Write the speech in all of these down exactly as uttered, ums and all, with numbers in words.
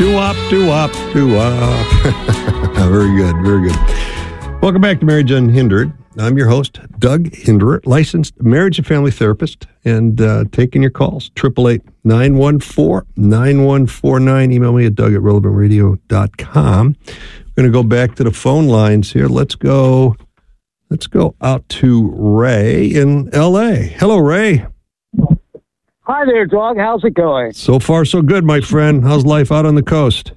Doo-wop, doo-wop, doo-wop. Very good, very good. Welcome back to Marriage Unhindered. I'm your host, Doug Hinderer, licensed marriage and family therapist, and uh, taking your calls, eight eight eight, nine one four, nine one four nine. Email me at doug at relevant radio dot com. I'm going to go back to the phone lines here. Let's go, let's go out to Ray in L A. Hello, Ray. Hi there, Doug. How's it going? So far, so good, my friend. How's life out on the coast?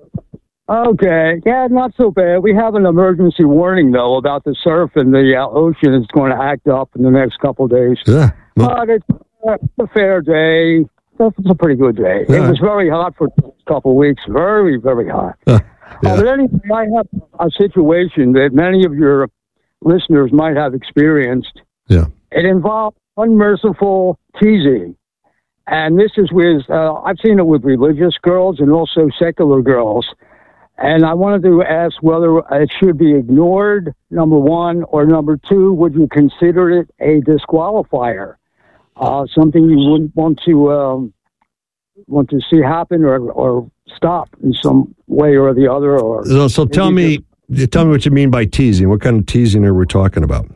Okay. Yeah, not so bad. We have an emergency warning, though, about the surf and the uh, ocean is going to act up in the next couple of days. Yeah. Well, but it's uh, a fair day. It's a pretty good day. Yeah. It was very hot for a couple of weeks. Very, very hot. uh, yeah. Uh, but anyway, I have a situation that many of your listeners might have experienced. Yeah. It involved unmerciful teasing. And this is with, uh, I've seen it with religious girls and also secular girls. And I wanted to ask whether it should be ignored, number one, or number two, would you consider it a disqualifier? Uh, something you wouldn't want to um, want to see happen or, or stop in some way or the other? Or So, so tell me, just, tell me what you mean by teasing. What kind of teasing are we talking about?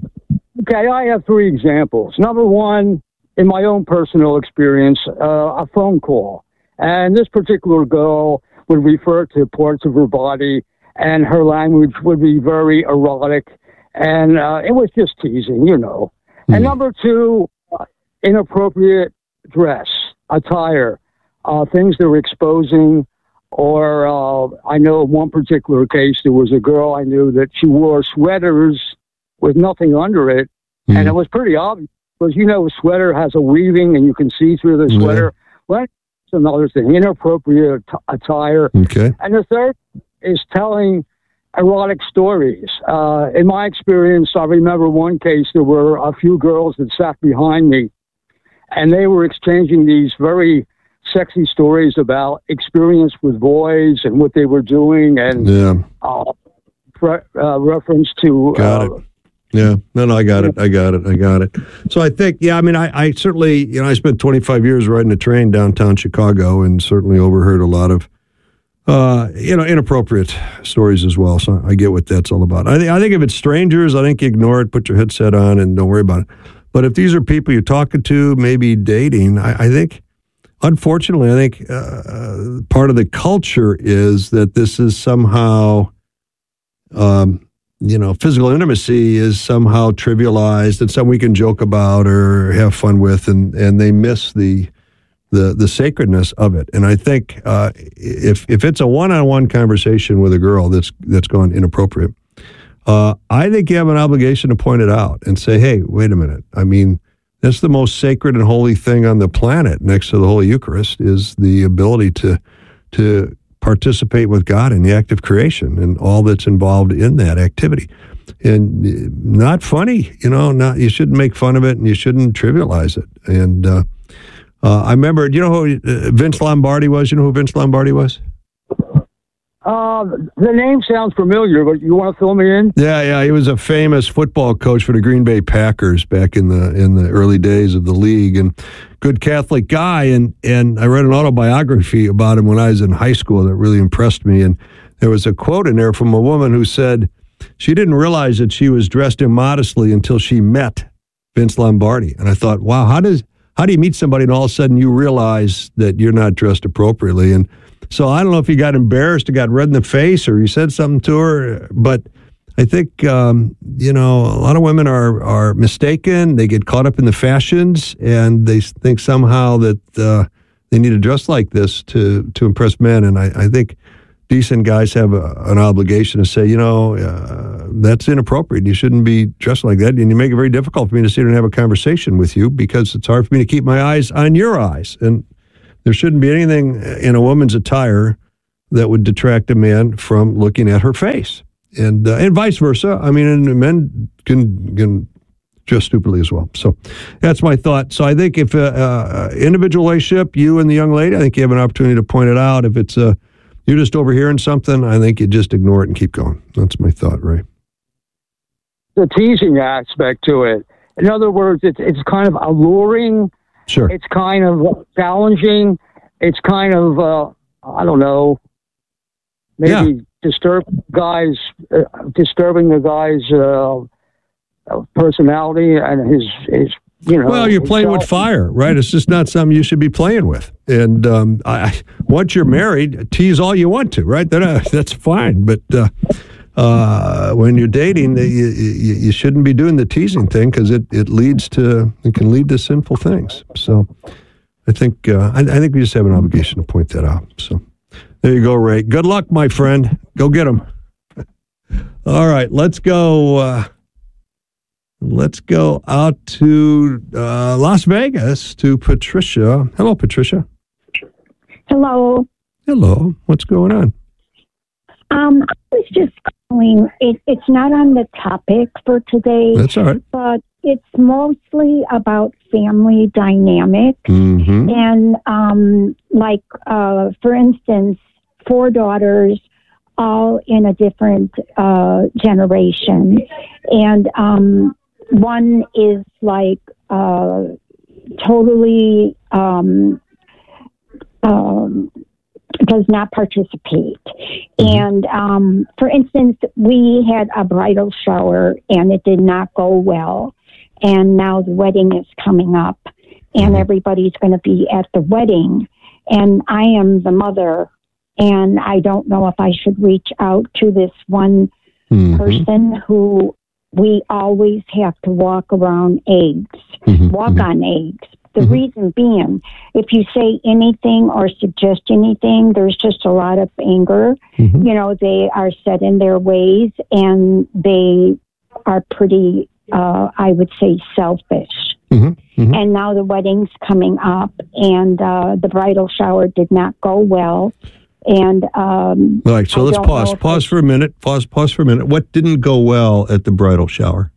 Okay, I have three examples. Number one, in my own personal experience, uh, a phone call. And this particular girl would refer to parts of her body, and her language would be very erotic. And uh, it was just teasing, you know. Mm. And number two, uh, inappropriate dress, attire, uh, things that were exposing. Or uh, I know in one particular case, there was a girl I knew that she wore sweaters with nothing under it. Mm. And it was pretty obvious. Because, you know, a sweater has a weaving and you can see through the sweater. Yeah. Well, that's another thing, inappropriate t- attire. Okay. And the third is telling erotic stories. Uh, in my experience, I remember one case, there were a few girls that sat behind me, and they were exchanging these very sexy stories about experience with boys and what they were doing, and yeah. uh, pre- uh, reference to... Got uh, it. Yeah, no, no, I got it, I got it, I got it. So I think, yeah, I mean, I, I certainly, you know, I spent twenty-five years riding a train downtown Chicago and certainly overheard a lot of, uh, you know, inappropriate stories as well. So I get what that's all about. I think, I think if it's strangers, I think you ignore it, put your headset on and don't worry about it. But if these are people you're talking to, maybe dating, I, I think, unfortunately, I think uh, part of the culture is that this is somehow, um, you know, physical intimacy is somehow trivialized and something we can joke about or have fun with, and, and they miss the the the sacredness of it. And I think uh, if if it's a one-on-one conversation with a girl that's that's gone inappropriate, uh, I think you have an obligation to point it out and say, hey, wait a minute. I mean, that's the most sacred and holy thing on the planet next to the Holy Eucharist is the ability to to participate with God in the act of creation and all that's involved in that activity. And not funny, you know, not, you shouldn't make fun of it and you shouldn't trivialize it. And uh, uh, I remember, do you know who uh, Vince Lombardi was? You know who Vince Lombardi was? Uh, the name sounds familiar, but you want to fill me in? Yeah, yeah. He was a famous football coach for the Green Bay Packers back in the in the early days of the league, and good Catholic guy. And, and I read an autobiography about him when I was in high school that really impressed me. And there was a quote in there from a woman who said she didn't realize that she was dressed immodestly until she met Vince Lombardi. And I thought, wow, how does how do you meet somebody and all of a sudden you realize that you're not dressed appropriately? And so I don't know if you got embarrassed or got red in the face or you said something to her, but I think, um, you know, a lot of women are, are mistaken. They get caught up in the fashions and they think somehow that uh, they need to dress like this to, to impress men. And I, I think decent guys have a, an obligation to say, you know, uh, that's inappropriate. You shouldn't be dressed like that. And you make it very difficult for me to sit here and have a conversation with you because it's hard for me to keep my eyes on your eyes. And there shouldn't be anything in a woman's attire that would detract a man from looking at her face, and uh, and vice versa. I mean, and men can can dress stupidly as well. So that's my thought. So I think if uh, uh, individual relationship, you and the young lady, I think you have an opportunity to point it out. If it's uh, you're just overhearing something, I think you just ignore it and keep going. That's my thought, Ray. The teasing aspect to it. In other words, it's it's kind of alluring. Sure. It's kind of challenging. It's kind of uh, I don't know, maybe Yeah. disturbing guys, uh, disturbing the guy's uh, uh, personality and his his. You know, Well, you're playing with fire, right? It's just not something you should be playing with. And um, I, once you're married, tease all you want to, right? That, uh, that's fine. But uh, uh, when you're dating, you, you, you shouldn't be doing the teasing thing because it, it leads to it can lead to sinful things. So I think uh, I, I think we just have an obligation to point that out. So there you go, Ray. Good luck, my friend. Go get him. All right, let's go. Uh, Let's go out to uh, Las Vegas to Patricia. Hello, Patricia. Hello. Hello. What's going on? Um, I was just calling. It, it's not on the topic for today. That's all right. But it's mostly about family dynamics. Mm-hmm. And, um, like, uh, for instance, four daughters, all in a different uh, generation. And um, one is like uh, totally um, um, does not participate. Mm-hmm. And um, for instance, we had a bridal shower and it did not go well. And now the wedding is coming up and everybody's going to be at the wedding. And I am the mother. And I don't know if I should reach out to this one mm-hmm. person who we always have to walk around eggs, mm-hmm. walk mm-hmm. on eggs. The mm-hmm. reason being, if you say anything or suggest anything, there's just a lot of anger. Mm-hmm. You know, they are set in their ways and they are pretty, uh, I would say, selfish. Mm-hmm. Mm-hmm. And now the wedding's coming up and uh, the bridal shower did not go well. And um, all right, so I let's pause. Pause I, for a minute. Pause. Pause for a minute. What didn't go well at the bridal shower?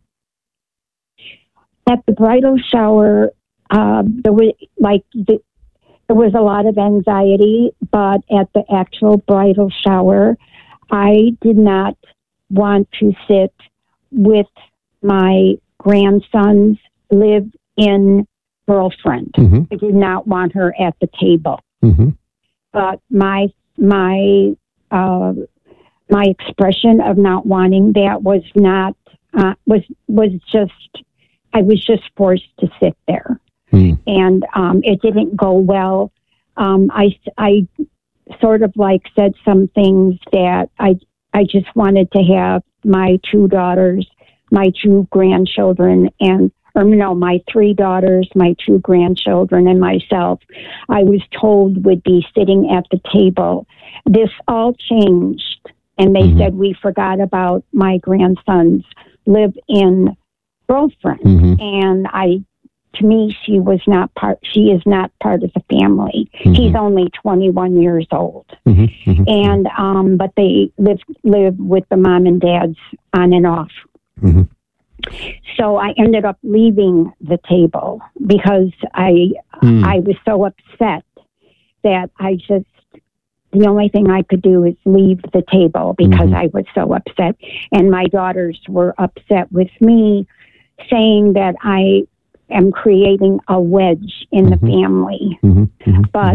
At the bridal shower, uh, there was like the, there was a lot of anxiety. But at the actual bridal shower, I did not want to sit with my grandson's live-in girlfriend. Mm-hmm. I did not want her at the table. Mm-hmm. But my my uh, my expression of not wanting that was not uh, was was just I was just forced to sit there, mm. and um, it didn't go well. Um, I I sort of like said some things that I I just wanted to have my two daughters, my two grandchildren, and. or no, my three daughters, my two grandchildren, and myself, I was told would be sitting at the table. This all changed, and they mm-hmm. said we forgot about my grandson's live-in girlfriend. Mm-hmm. And I, to me, she was not part. She is not part of the family. Mm-hmm. He's only twenty-one years old, mm-hmm. Mm-hmm. and um, but they live live with the mom and dads on and off. Mm-hmm. So I ended up leaving the table because I mm. I was so upset that I just, the only thing I could do is leave the table because mm-hmm. I was so upset. And my daughters were upset with me, saying that I am creating a wedge in mm-hmm. the family. Mm-hmm. Mm-hmm. But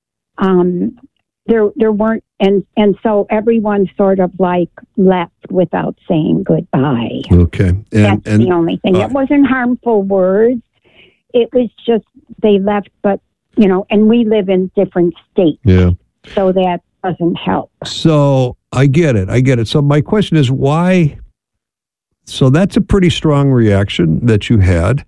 um, there there weren't, and, and so everyone sort of like left without saying goodbye. Okay. And, That's and, the only thing. Uh, it wasn't harmful words. It was just they left, but, you know, and we live in different states. Yeah. So that doesn't help. So I get it. I get it. So my question is why? So that's a pretty strong reaction that you had,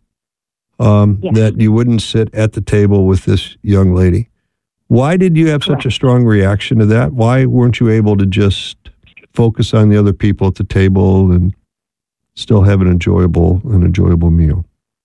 um, yeah. that you wouldn't sit at the table with this young lady. Why did you have such a strong reaction to that? Why weren't you able to just focus on the other people at the table and still have an enjoyable, an enjoyable meal?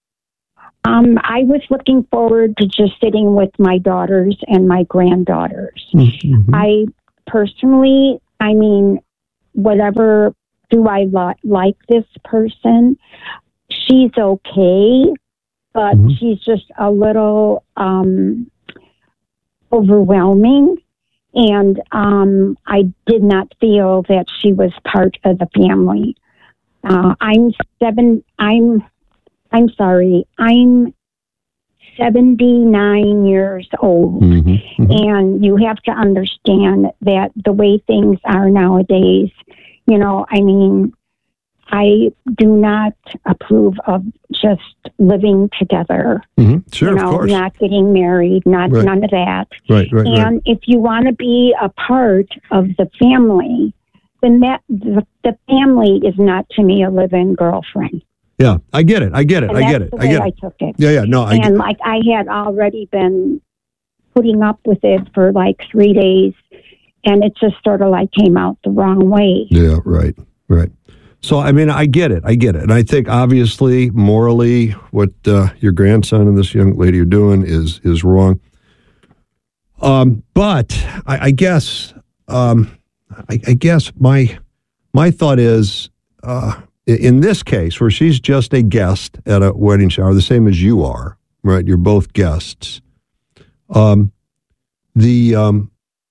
Um, I was looking forward to just sitting with my daughters and my granddaughters. Mm-hmm. I personally, I mean, whatever do I li- like this person? She's okay, but mm-hmm. she's just a little um, overwhelming. And um, I did not feel that she was part of the family. Uh, I'm seven. I'm. I'm sorry. I'm seventy-nine years old. Mm-hmm, mm-hmm. And you have to understand that the way things are nowadays, you know, I mean, I do not approve of just living together. Mm-hmm. Sure, you know, of course. Not getting married, not Right. none of that. Right, right, and right. if you want to be a part of the family, then that the, the family is not to me a live-in girlfriend. Yeah, I get it. I get it. And I that's get it. the I way get I it. took it. Yeah, yeah. No, I get and like I had already been putting up with it for like three days, and it just sort of like came out the wrong way. Yeah, right, right. So, I mean, I get it. I get it. And I think, obviously, morally, what uh, your grandson and this young lady are doing is is wrong. Um, but I, I guess, um, I, I guess my my thought is, uh, in this case, where she's just a guest at a wedding shower, the same as you are, right? You're both guests. Um, the um,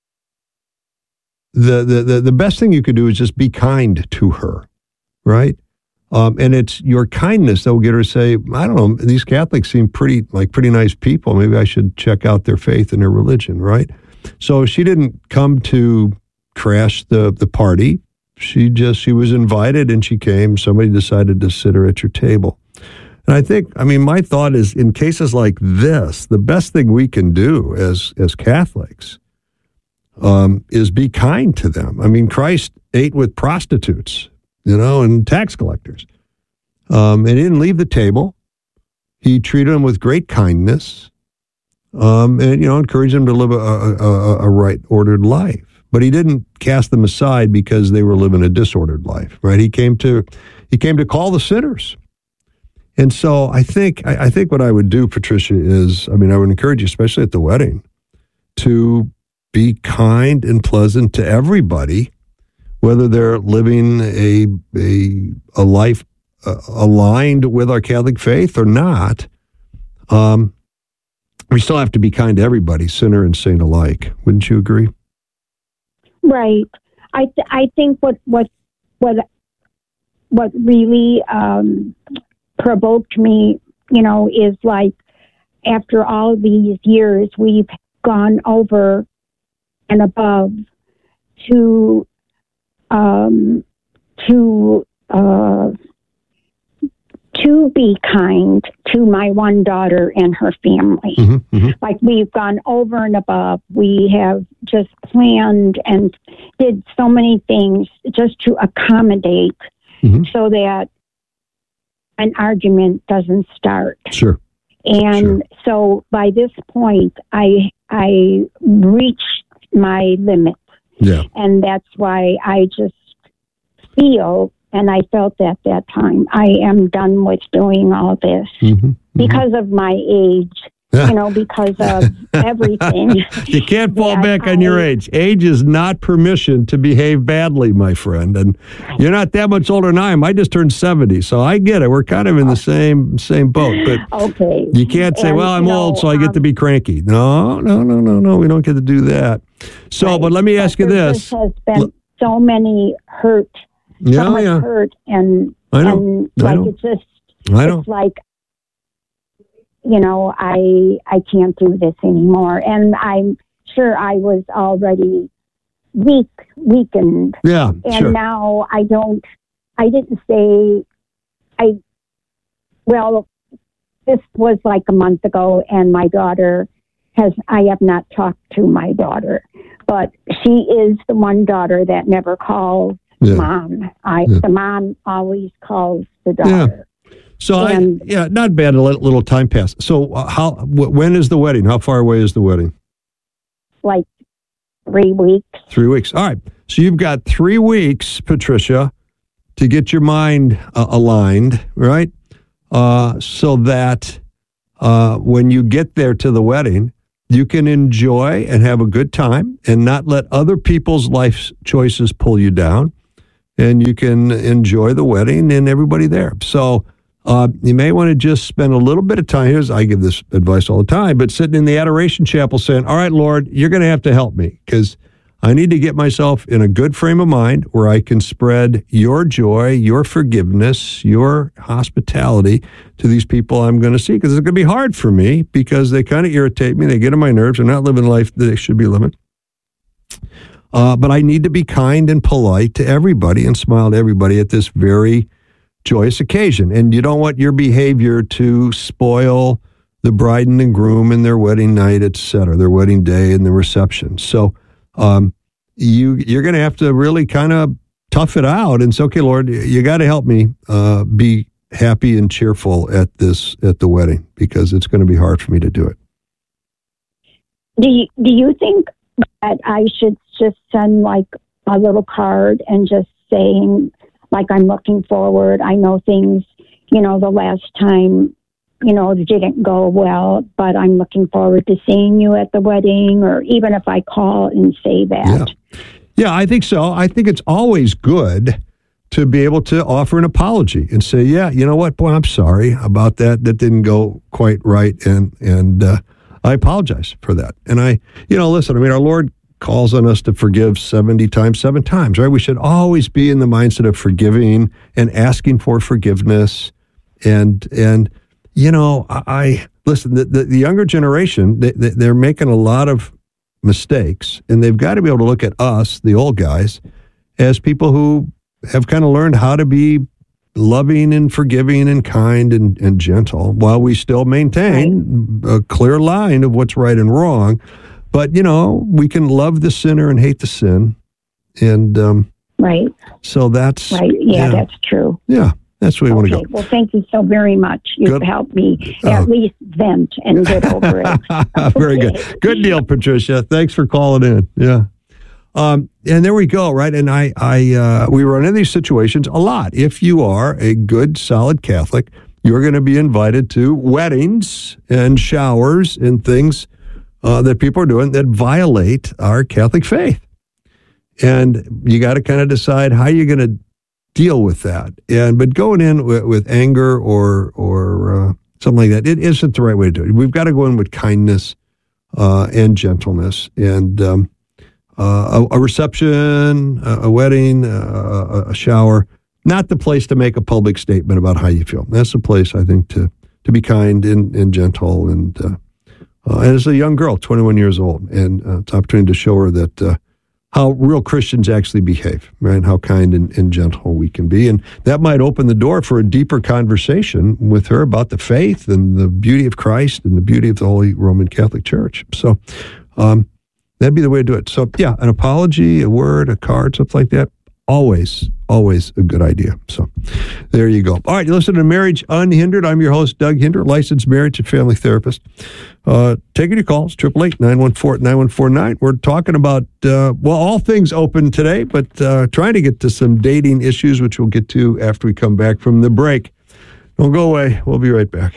the the the the best thing you could do is just be kind to her. Right? Um, and it's your kindness that will get her to say, I don't know, these Catholics seem pretty, like pretty nice people. Maybe I should check out their faith and their religion, right? So she didn't come to crash the, the party. She just, she was invited and she came. Somebody decided to sit her at your table. And I think, I mean, my thought is in cases like this, the best thing we can do as, as Catholics um, is be kind to them. I mean, Christ ate with prostitutes, you know, and tax collectors. Um, and he didn't leave the table. He treated them with great kindness um, and, you know, encouraged them to live a, a, a right, ordered life. But he didn't cast them aside because they were living a disordered life, right? He came to he came to call the sinners. And so I think I, I think what I would do, Patricia, is, I mean, I would encourage you, especially at the wedding, to be kind and pleasant to everybody, whether they're living a a, a life uh, aligned with our Catholic faith or not. Um, we still have to be kind to everybody, sinner and saint alike. Wouldn't you agree? Right. I th- I think what what what what really um, provoked me, you know, is like after all these years, we've gone over and above to. Um, to uh, to be kind to my one daughter and her family. Mm-hmm, mm-hmm. Like we've gone over and above. We have just planned and did so many things just to accommodate mm-hmm. so that an argument doesn't start. Sure. And sure. so by this point, I I reached my limit. Yeah. And that's why I just feel, and I felt at that time, I am done with doing all this mm-hmm. because mm-hmm. of my age, you know, because of everything. You can't fall back on I, your age. Age is not permission to behave badly, my friend. And you're not that much older than I am. I just turned seventy, so I get it. We're kind of in the same same boat. But okay. You can't say, and, well, I'm you know, old, so I get um, to be cranky. No, no, no, no, no. We don't get to do that. So, right. but let me ask but you this. There has been L- so many hurt, yeah, so much yeah. hurt, and, I know. and I like know. it's just, I know. it's like, you know, I I can't do this anymore. And I'm sure I was already weak, weakened. Yeah, and sure. now I don't, I didn't say, I, well, this was like a month ago, and my daughter has, I have not talked to my daughter, but she is the one daughter that never calls yeah. mom. I Yeah. The mom always calls the daughter. Yeah. So, And- I, yeah, not bad to let a little time pass. So, uh, how? W- when is the wedding? How far away is the wedding? Like three weeks. Three weeks. All right. So you've got three weeks, Patricia, to get your mind uh, aligned, right? Uh, so that uh, when you get there to the wedding, you can enjoy and have a good time and not let other people's life choices pull you down. And you can enjoy the wedding and everybody there. So uh, you may want to just spend a little bit of time. Here's, I give this advice all the time, but sitting in the adoration chapel saying, all right, Lord, you're going to have to help me because I need to get myself in a good frame of mind where I can spread your joy, your forgiveness, your hospitality to these people I'm going to see, because it's going to be hard for me because they kind of irritate me. They get on my nerves. They're not living the life that they should be living. Uh, but I need to be kind and polite to everybody and smile to everybody at this very joyous occasion. And you don't want your behavior to spoil the bride and the groom and their wedding night, et cetera, their wedding day and the reception. So um, you, you're going to have to really kind of tough it out and say, okay, Lord, you got to help me uh, be happy and cheerful at this, at the wedding, because it's going to be hard for me to do it. Do you, do you think that I should just send like a little card and just saying, like, I'm looking forward. I know things, you know, the last time, you know, didn't go well, but I'm looking forward to seeing you at the wedding, or even if I call and say that. Yeah, yeah, I think so. I think it's always good to be able to offer an apology and say, yeah, you know what, boy, I'm sorry about that. That didn't go quite right. And, and uh, I apologize for that. And I, you know, listen, I mean, our Lord calls on us to forgive seventy times, seven times, right? We should always be in the mindset of forgiving and asking for forgiveness. And, and you know, I, I listen, the, the, the younger generation, they, they, they're making a lot of mistakes, and they've got to be able to look at us, the old guys, as people who have kind of learned how to be loving and forgiving and kind and, and gentle, while we still maintain right. a clear line of what's right and wrong. But, you know, we can love the sinner and hate the sin. And um, right. So that's right. Yeah, yeah, that's true. Yeah, that's where we okay. want to go. Well, thank you so very much. You've good. helped me at uh, least vent and get over it. Very okay. good. Good deal, Patricia. Thanks for calling in. Yeah. Um, and there we go, right? And I, I, uh, we run into these situations a lot. If you are a good, solid Catholic, you're going to be invited to weddings and showers and things Uh, that people are doing that violate our Catholic faith. And you got to kind of decide how you're going to deal with that. And but going in with, with anger or or uh, something like that, it isn't the right way to do it. We've got to go in with kindness uh, and gentleness. And um, uh, a, a reception, a, a wedding, a, a shower, not the place to make a public statement about how you feel. That's the place, I think, to to be kind and, and gentle. And uh, Uh, and as a young girl, twenty-one years old, and uh, it's an opportunity to show her that uh, how real Christians actually behave, right? And how kind and, and gentle we can be. And that might open the door for a deeper conversation with her about the faith and the beauty of Christ and the beauty of the Holy Roman Catholic Church. So um, that'd be the way to do it. So, yeah, an apology, a word, a card, something like that. Always, always a good idea. So there you go. All right, you listen to Marriage Unhindered. I'm your host, Doug Hinder, licensed marriage and family therapist. Uh, taking your calls, eight eight eight, nine one four, nine one four nine. We're talking about, uh, well, all things open today, but uh, trying to get to some dating issues, which we'll get to after we come back from the break. Don't go away. We'll be right back.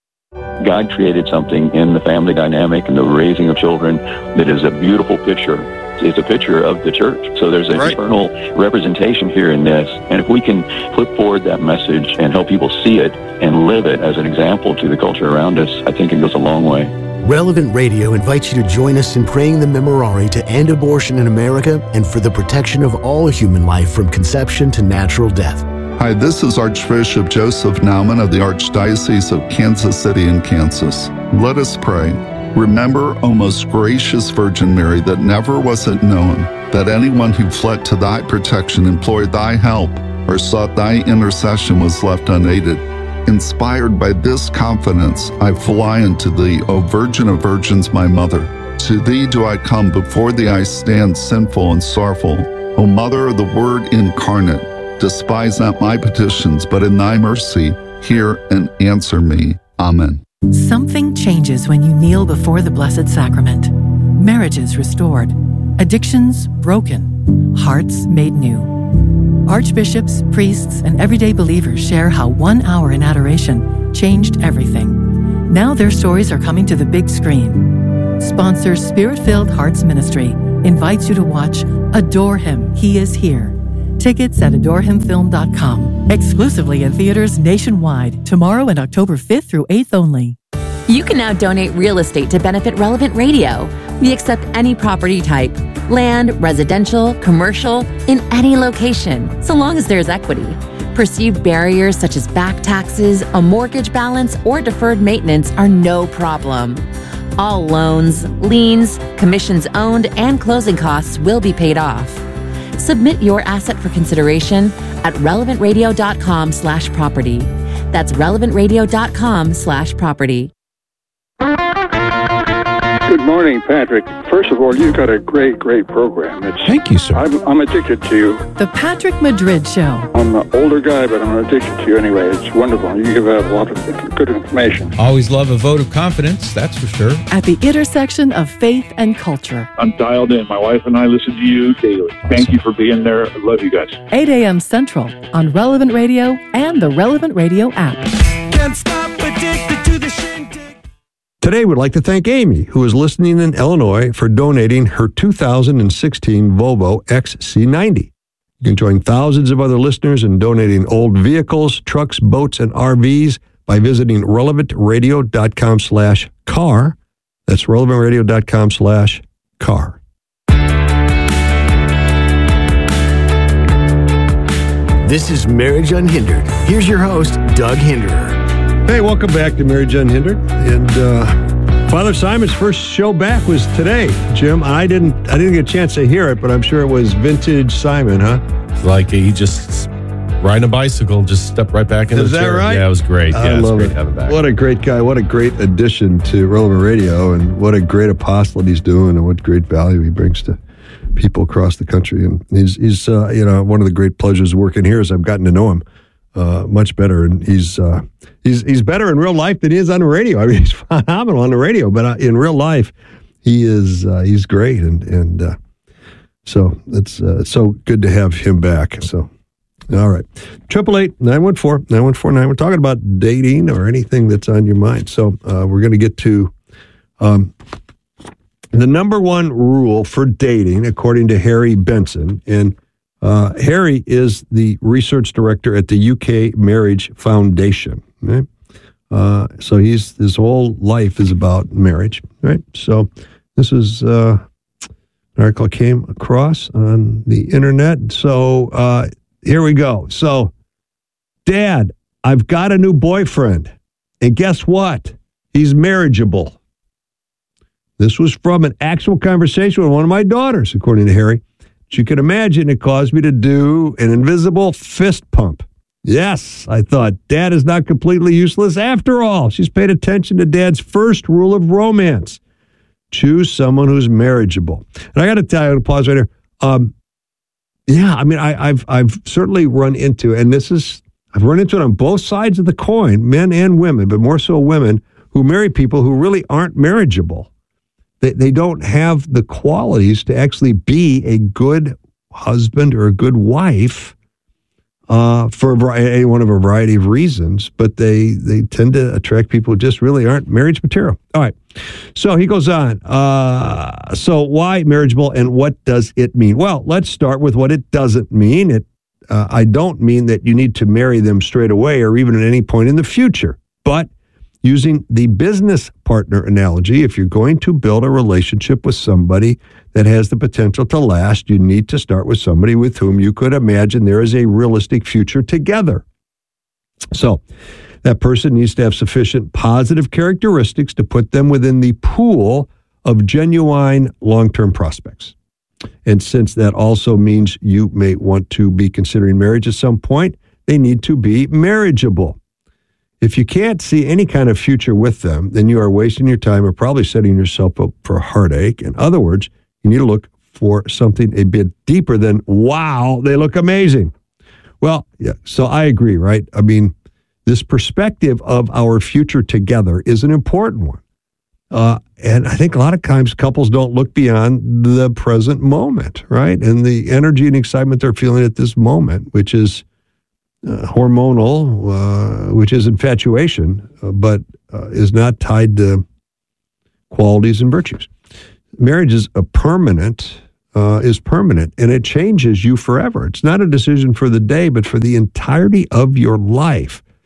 God created something in the family dynamic and the raising of children that is a beautiful picture. It's a picture of the church. So there's an right. eternal representation here in this. And if we can put forward that message and help people see it and live it as an example to the culture around us, I think it goes a long way. Relevant Radio invites you to join us in praying the Memorare to end abortion in America and for the protection of all human life from conception to natural death. Hi, this is Archbishop Joseph Naumann of the Archdiocese of Kansas City in Kansas. Let us pray. Remember, O most gracious Virgin Mary, that never was it known that anyone who fled to thy protection, implored thy help, or sought thy intercession was left unaided. Inspired by this confidence, I fly unto thee, O Virgin of Virgins, my Mother. To thee do I come, before thee I stand sinful and sorrowful. O Mother of the Word incarnate, despise not my petitions, but in thy mercy hear and answer me. Amen. Something changes when you kneel before the Blessed Sacrament. Marriages restored, addictions broken, hearts made new. Archbishops, priests, and everyday believers share how one hour in adoration changed everything. Now their stories are coming to the big screen. Sponsor Spirit-Filled Hearts Ministry invites you to watch Adore Him, He is Here. Tickets at adore him film dot com. Exclusively in theaters nationwide. Tomorrow and October fifth through eighth only. You can now donate real estate to benefit Relevant Radio. We accept any property type, land, residential, commercial, in any location, so long as there's equity. Perceived barriers such as back taxes, a mortgage balance, or deferred maintenance are no problem. All loans, liens, commissions owned, and closing costs will be paid off. Submit your asset for consideration at relevantradio.com slash property. That's relevantradio.com slash property. Good morning, Patrick. First of all, you've got a great, great program. It's, Thank you, sir. I'm, I'm addicted to you. The Patrick Madrid Show. I'm an older guy, but I'm addicted to you anyway. It's wonderful. You give out a lot of good information. Always love a vote of confidence, that's for sure. At the intersection of faith and culture. I'm dialed in. My wife and I listen to you daily. Awesome. Thank you for being there. I love you guys. eight a.m. Central on Relevant Radio and the Relevant Radio app. Can't stop addicted to the shindig. Today, we'd like to thank Amy, who is listening in Illinois, for donating her two thousand sixteen Volvo X C ninety. You can join thousands of other listeners in donating old vehicles, trucks, boats, and R Vs by visiting relevantradio.com slash car. That's relevantradio.com slash car. This is Marriage Unhindered. Here's your host, Doug Hinderer. Hey, welcome back to Marriage Unhindered. And uh, Father Simon's first show back was today, Jim. I didn't I didn't get a chance to hear it, but I'm sure it was vintage Simon, huh? Like he just riding a bicycle, just stepped right back into Is the that chair. right? Yeah, it was great. I yeah, it was love great it. to have him back. What a great guy. What a great addition to Relevant Radio, and what a great apostolate he's doing, and what great value he brings to people across the country. And he's, he's uh, you know, one of the great pleasures of working here is I've gotten to know him uh, much better, and he's uh, he's he's better in real life than he is on the radio. I mean, he's phenomenal on the radio, but uh, in real life, he is uh, he's great, and and uh, so it's uh, so good to have him back. So, all right, triple eight nine one four nine one four nine. We're talking about dating or anything that's on your mind. So uh, we're going to get to um, the number one rule for dating, according to Harry Benson, and uh, Harry is the research director at the U K Marriage Foundation. Right? Uh, so he's his whole life is about marriage, right? So this is uh, an article I came across on the internet. So uh, here we go. So, Dad, I've got a new boyfriend, and guess what? He's marriageable. This was from an actual conversation with one of my daughters, according to Harry. As you can imagine, it caused me to do an invisible fist pump. Yes, I thought, Dad is not completely useless after all. She's paid attention to Dad's first rule of romance. Choose someone who's marriageable. And I got to tell you, I'm going to pause right here. Um, yeah, I mean, I, I've I've certainly run into, and this is, I've run into it on both sides of the coin, men and women, but more so women who marry people who really aren't marriageable. They, they don't have the qualities to actually be a good husband or a good wife uh, for a variety, one of a variety of reasons, but they, they tend to attract people who just really aren't marriage material. All right. So he goes on. Uh, so why marriageable and what does it mean? Well, let's start with what it doesn't mean. It uh, I don't mean that you need to marry them straight away or even at any point in the future, but using the business partner analogy, if you're going to build a relationship with somebody that has the potential to last, you need to start with somebody with whom you could imagine there is a realistic future together. So that person needs to have sufficient positive characteristics to put them within the pool of genuine long-term prospects. And since that also means you may want to be considering marriage at some point, they need to be marriageable. If you can't see any kind of future with them, then you are wasting your time or probably setting yourself up for a heartache. In other words, you need to look for something a bit deeper than, wow, they look amazing. Well, yeah, so I agree, right? I mean, this perspective of our future together is an important one. Uh, and I think a lot of times couples don't look beyond the present moment, right? And the energy and excitement they're feeling at this moment, which is Uh, hormonal, uh, which is infatuation, uh, but uh, is not tied to qualities and virtues. Marriage is a permanent, uh, is permanent, and it changes you forever. It's not a decision for the day, but for the entirety of your life.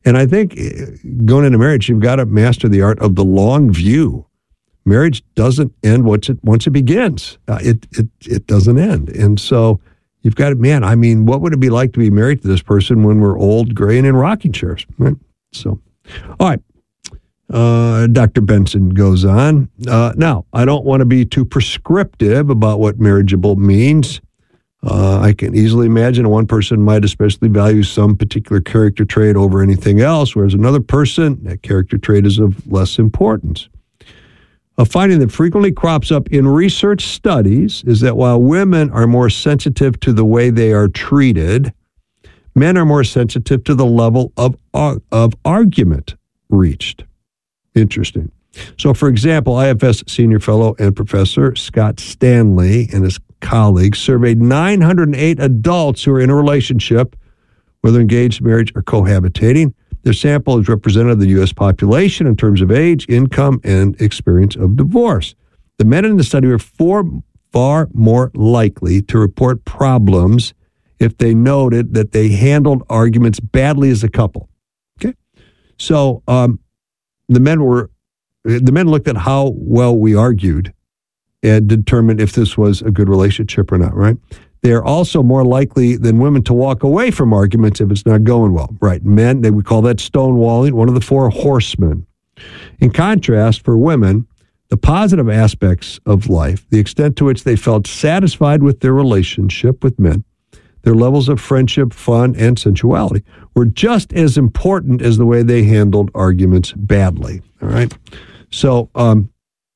And I think going into marriage, you've got to master the art of the long view. Marriage doesn't end once it once it begins. Uh, it it it doesn't end, and so you've got to, man. I mean, what would it be like to be married to this person when we're old, gray, and in rocking chairs? Right? So, all right. Uh, Doctor Benson goes on. Uh, now, I don't want to be too prescriptive about what marriageable means. Uh, I can easily imagine one person might especially value some particular character trait over anything else, whereas another person, that character trait is of less importance. A finding that frequently crops up in research studies is that while women are more sensitive to the way they are treated, men are more sensitive to the level of, of argument reached. Interesting. So, for example, I F S senior fellow and professor Scott Stanley and his colleagues surveyed nine hundred eight adults who are in a relationship, whether engaged, marriage, or cohabitating. Their sample is representative of the U S population in terms of age, income, and experience of divorce. The men in the study were far, far more likely to report problems if they noted that they handled arguments badly as a couple. Okay, so um, the men were the men looked at how well we argued and determined if this was a good relationship or not. Right? They are also more likely than women to walk away from arguments if it's not going well. Right? Men, they would call that stonewalling, one of the four horsemen. In contrast, for women, the positive aspects of life, the extent to which they felt satisfied with their relationship with men, their levels of friendship, fun, and sensuality, were just as important as the way they handled arguments badly. All right? So, um,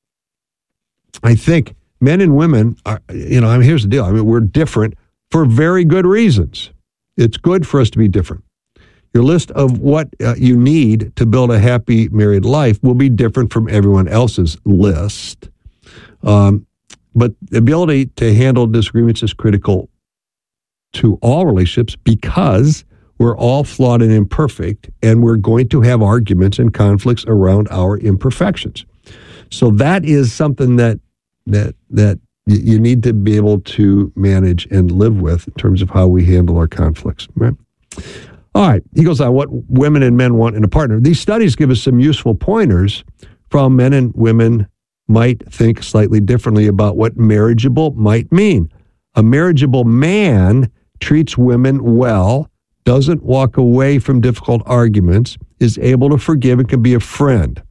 I think men and women are, you know, I mean, here's the deal. I mean, we're different for very good reasons. It's good for us to be different. Your list of what uh, you need to build a happy married life will be different from everyone else's list. Um, but the ability to handle disagreements is critical to all relationships because we're all flawed and imperfect, and we're going to have arguments and conflicts around our imperfections. So that is something that that that you need to be able to manage and live with in terms of how we handle our conflicts. Right? All right. He goes on, what women and men want in a partner. These studies give us some useful pointers for how men and women might think slightly differently about what marriageable might mean. A marriageable man treats women well, doesn't walk away from difficult arguments, is able to forgive, and can be a friend.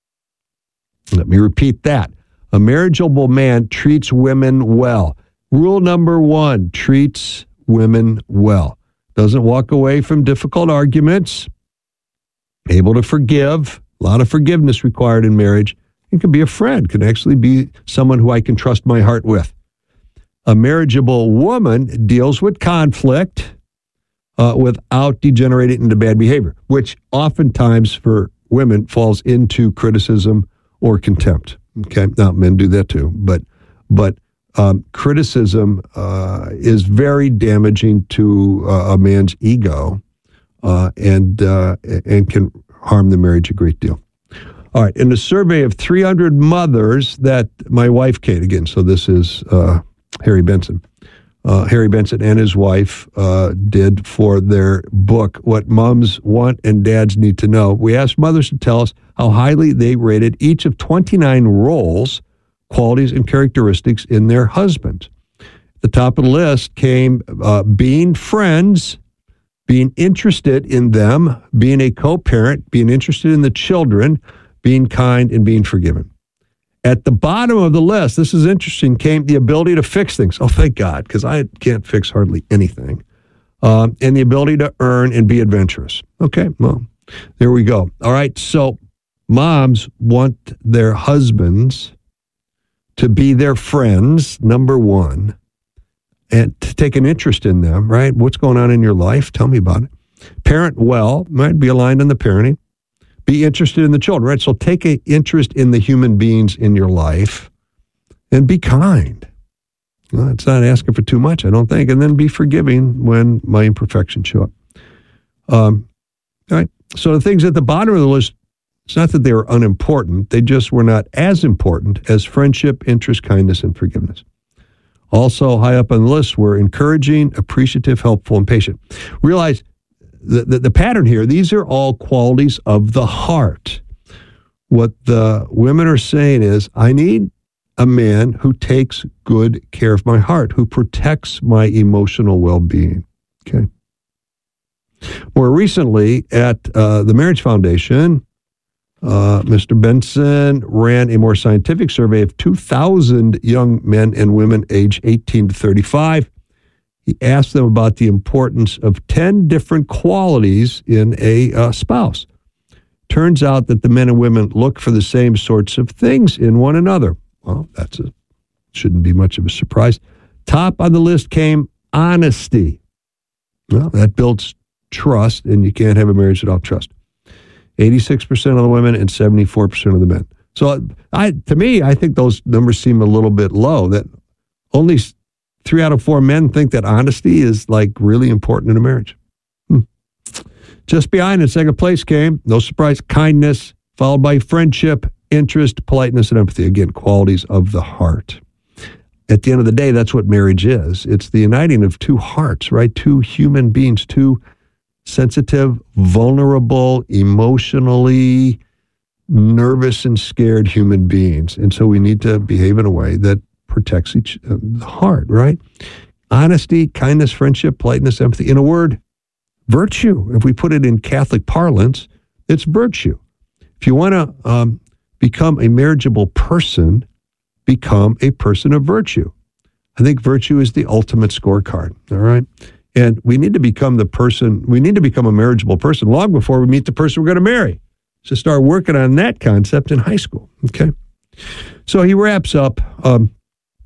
Let me repeat that. A marriageable man treats women well. Rule number one, treats women well. Doesn't walk away from difficult arguments, able to forgive, a lot of forgiveness required in marriage, and can be a friend, can actually be someone who I can trust my heart with. A marriageable woman deals with conflict uh, without degenerating into bad behavior, which oftentimes for women falls into criticism or contempt. Okay, now men do that too, but but um, criticism uh, is very damaging to uh, a man's ego uh, and uh, and can harm the marriage a great deal. All right, in a survey of three hundred mothers that my wife, Kate, again, so this is uh, Harry Benson, uh, Harry Benson and his wife uh, did for their book, What Moms Want and Dads Need to Know. We asked mothers to tell us how highly they rated each of twenty-nine roles, qualities, and characteristics in their husbands. At the top of the list came uh, being friends, being interested in them, being a co-parent, being interested in the children, being kind, and being forgiving. At the bottom of the list, this is interesting, came the ability to fix things. Oh, thank God, because I can't fix hardly anything. Um, and the ability to earn and be adventurous. Okay, well, there we go. All right, so moms want their husbands to be their friends, number one, and to take an interest in them, right? What's going on in your life? Tell me about it. Parent well, might be aligned in the parenting. Be interested in the children, right? So take an interest in the human beings in your life and be kind. Well, it's not asking for too much, I don't think. And then be forgiving when my imperfections show up. Um, all right. So the things at the bottom of the list, it's not that they were unimportant. They just were not as important as friendship, interest, kindness, and forgiveness. Also high up on the list were encouraging, appreciative, helpful, and patient. Realize the, the, the pattern here, these are all qualities of the heart. What the women are saying is, I need a man who takes good care of my heart, who protects my emotional well-being. Okay. More recently, at uh, the Marriage Foundation, uh, Mister Benson ran a more scientific survey of two thousand young men and women aged eighteen to thirty-five. He asked them about the importance of ten different qualities in a uh, spouse. Turns out that the men and women look for the same sorts of things in one another. Well, that's a, shouldn't be much of a surprise. Top on the list came honesty. Well, that builds trust, and you can't have a marriage without trust. eighty-six percent of the women and seventy-four percent of the men. So I, to me, I think those numbers seem a little bit low, that only three out of four men think that honesty is like really important in a marriage. Hmm. Just behind in second place came, no surprise, kindness, followed by friendship, interest, politeness, and empathy. Again, qualities of the heart. At the end of the day, that's what marriage is. It's the uniting of two hearts, right? Two human beings, two sensitive, vulnerable, emotionally nervous and scared human beings. And so we need to behave in a way that protects each uh, the heart, right? Honesty, kindness, friendship, politeness, empathy. In a word, virtue. If we put it in Catholic parlance, it's virtue. If you want to um, become a marriageable person, become a person of virtue. I think virtue is the ultimate scorecard, all right? And we need to become the person, we need to become a marriageable person long before we meet the person we're going to marry. So start working on that concept in high school, okay? So he wraps up, um,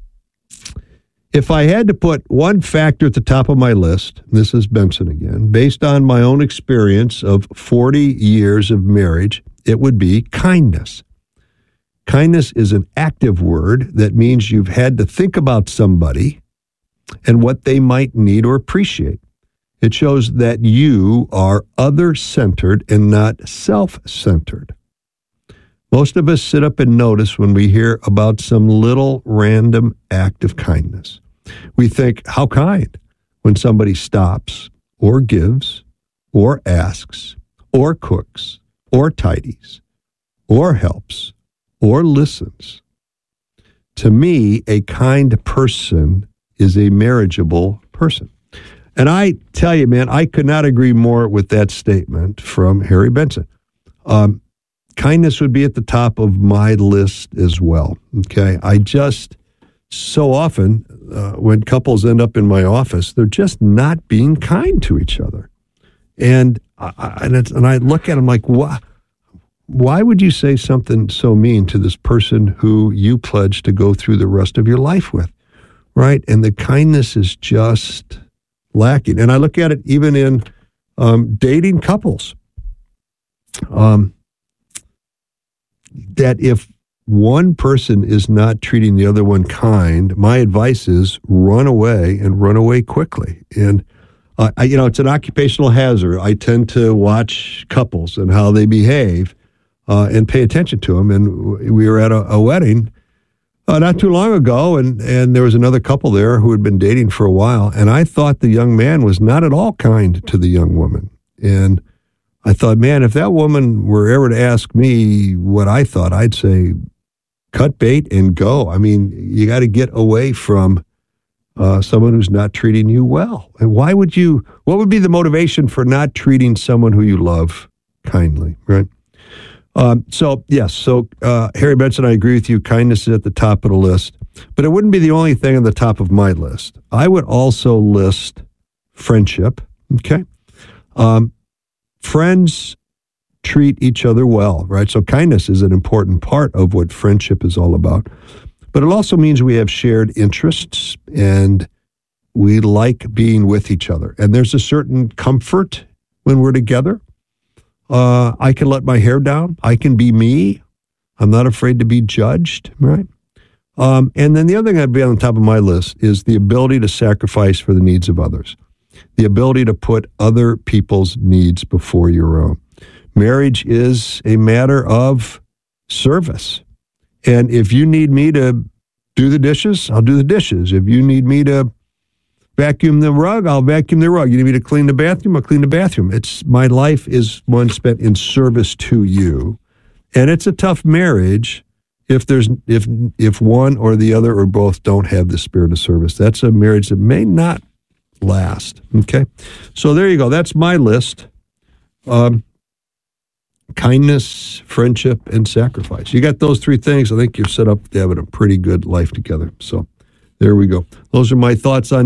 if I had to put one factor at the top of my list, this is Benson again, based on my own experience of forty years of marriage, it would be kindness. Kindness is an active word that means you've had to think about somebody and what they might need or appreciate. It shows that you are other-centered and not self-centered. Most of us sit up and notice when we hear about some little random act of kindness. We think, how kind, when somebody stops or gives or asks or cooks or tidies or helps or listens. To me, a kind person is a marriageable person. And I tell you, man, I could not agree more with that statement from Harry Benson. Um, kindness would be at the top of my list as well, okay? I just, so often, uh, when couples end up in my office, they're just not being kind to each other. And I, and, it's, and I look at them like, why, why would you say something so mean to this person who you pledged to go through the rest of your life with, right? And the kindness is just lacking. And I look at it even in um, dating couples. Um, that if one person is not treating the other one kind, my advice is run away and run away quickly. And, uh, I, you know, it's an occupational hazard. I tend to watch couples and how they behave uh, and pay attention to them. And we were at a, a wedding Uh, not too long ago, and, and there was another couple there who had been dating for a while, and I thought the young man was not at all kind to the young woman. And I thought, man, if that woman were ever to ask me what I thought, I'd say, cut bait and go. I mean, you got to get away from uh, someone who's not treating you well. And why would you, what would be the motivation for not treating someone who you love kindly, right? Um, so, yes, so uh, Harry Benson, I agree with you. Kindness is at the top of the list. But it wouldn't be the only thing on the top of my list. I would also list friendship, okay? Um, friends treat each other well, right? So kindness is an important part of what friendship is all about. But it also means we have shared interests and we like being with each other. And there's a certain comfort when we're together. Uh, I can let my hair down. I can be me. I'm not afraid to be judged, right? Um, and then the other thing that'd be on the top of my list is the ability to sacrifice for the needs of others, the ability to put other people's needs before your own. Marriage is a matter of service. And if you need me to do the dishes, I'll do the dishes. If you need me to vacuum the rug, I'll vacuum the rug. You need me to clean the bathroom, I'll clean the bathroom. It's my life is one spent in service to you. And it's a tough marriage if there's if if one or the other or both don't have the spirit of service. That's a marriage that may not last. Okay? So there you go. That's my list. Um, kindness, friendship, and sacrifice. You got those three things, I think you're set up to having a pretty good life together. So there we go. Those are my thoughts on